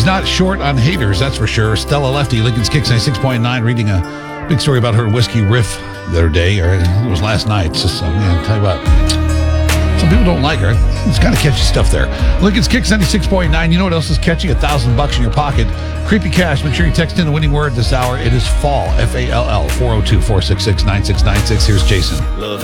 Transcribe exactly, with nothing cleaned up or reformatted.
not short on haters, that's for sure. Stella Lefty, Lincoln's Kicks ninety-six point nine, reading a big story about her whiskey riff the other day, or it was last night. It's just, uh, man, I'll tell you what, some people don't like her. It's kind of catchy stuff there. Lincoln's Kicks ninety-six point nine. You know what else is catchy? A thousand bucks in your pocket. Creepy Cash. Make sure you text in the winning word this hour. It is fall, F A L L, four oh two, four six six, nine six nine six. Here's Jason.